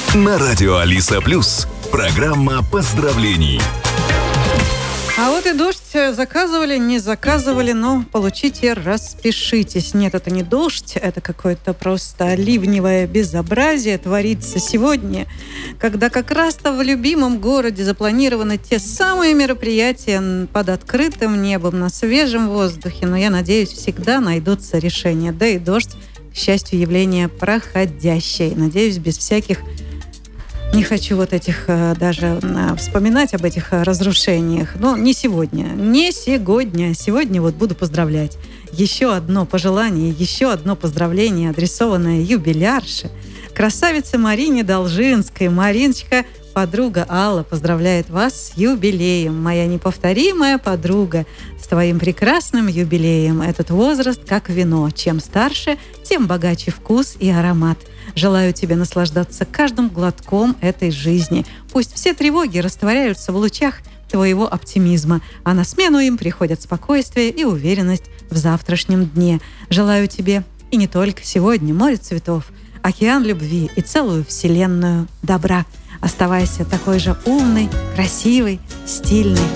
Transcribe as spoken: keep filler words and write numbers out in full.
На радио Алиса Плюс. Программа поздравлений. А вот и дождь заказывали, не заказывали, но получите, распишитесь. Нет, это не дождь, это какое-то просто ливневое безобразие творится сегодня, когда как раз-то в любимом городе запланированы те самые мероприятия под открытым небом, на свежем воздухе. Но я надеюсь, всегда найдутся решения. Да и дождь, к счастью, явление проходящее. Надеюсь, без всяких... Не хочу вот этих даже вспоминать об этих разрушениях. Но не сегодня. Не сегодня. Сегодня вот буду поздравлять. Еще одно пожелание, еще одно поздравление, адресованное юбилярше. Красавице Марине Должинской. Мариночка, подруга Алла, поздравляет вас с юбилеем. Моя неповторимая подруга, с твоим прекрасным юбилеем. Этот возраст как вино. Чем старше, тем богаче вкус и аромат. Желаю тебе наслаждаться каждым глотком этой жизни. Пусть все тревоги растворяются в лучах твоего оптимизма, а на смену им приходят спокойствие и уверенность в завтрашнем дне. Желаю тебе и не только сегодня море цветов, океан любви и целую вселенную добра. Оставайся такой же умной, красивой, стильной.